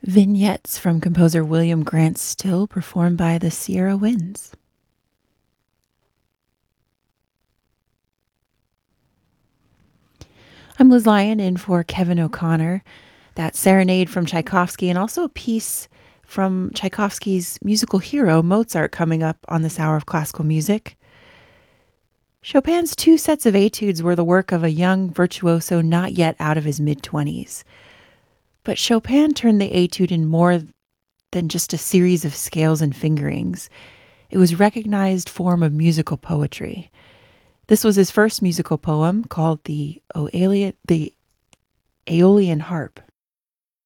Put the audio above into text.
Vignettes from composer William Grant Still, performed by the Sierra Winds. I'm Liz Lyon in for Kevin O'Connor. That serenade from Tchaikovsky, and also a piece from Tchaikovsky's musical hero, Mozart, coming up on this hour of classical music. Chopin's two sets of etudes were the work of a young virtuoso not yet out of his mid-20s. But Chopin turned the etude in more than just a series of scales and fingerings. It was a recognized form of musical poetry. This was his first musical poem, called the Aeolian Harp.